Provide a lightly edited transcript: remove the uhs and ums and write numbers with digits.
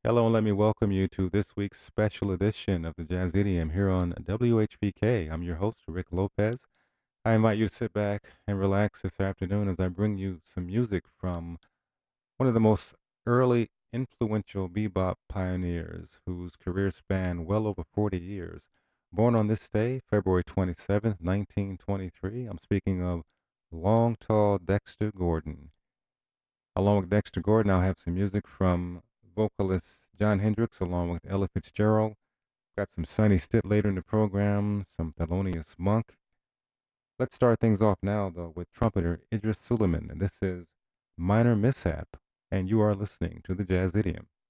Hello, and let me welcome you to this week's special edition of the Jazz Idiom here on WHPK. I'm your host, Rick Lopez. I invite you to sit back and relax this afternoon as I bring you some music from one of the most early influential bebop pioneers whose career spanned well over 40 years. Born on this day, February 27th, 1923, I'm speaking of Long Tall Dexter Gordon. Along with Dexter Gordon, I'll have some music from vocalist John Hendricks along with Ella Fitzgerald. Got some Sonny Stitt later in the program, some Thelonious Monk. Let's start things off now, though, with trumpeter Idris Suleiman. And this is Minor Mishap. And you are listening to the Jazz Idiom.